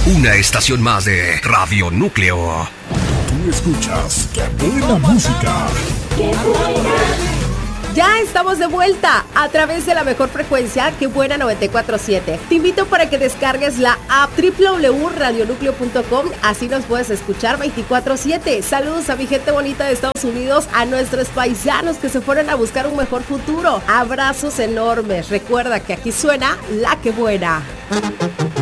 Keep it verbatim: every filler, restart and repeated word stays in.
Una estación más de Radio Núcleo. Tú escuchas ¡Qué buena música! ¡Qué buena! Ya estamos de vuelta a través de la mejor frecuencia, Qué Buena noventa y cuatro punto siete. Te invito para que descargues la app doble u doble u doble u punto radio núcleo punto com, así nos puedes escuchar veinticuatro siete. Saludos a mi gente bonita de Estados Unidos, a nuestros paisanos que se fueron a buscar un mejor futuro. Abrazos enormes. Recuerda que aquí suena La Qué Buena.